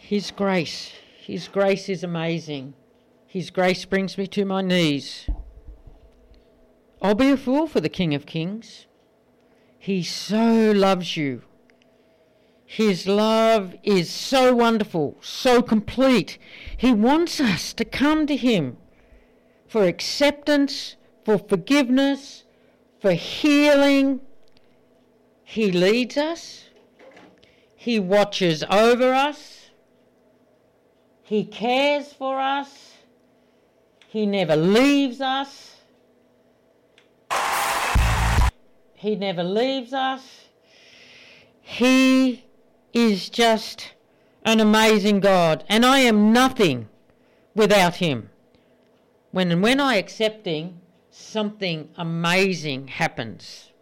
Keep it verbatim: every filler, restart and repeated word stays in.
His grace, His grace is amazing. His grace brings me to my knees. I'll be a fool for the King of Kings. He so loves you. His love is so wonderful, so complete. He wants us to come to Him for acceptance, for forgiveness, for healing. He leads us. He watches over us. He cares for us. He never leaves us. He never leaves us. He is just an amazing God, and I am nothing without Him. When and when I accept Him, something amazing happens.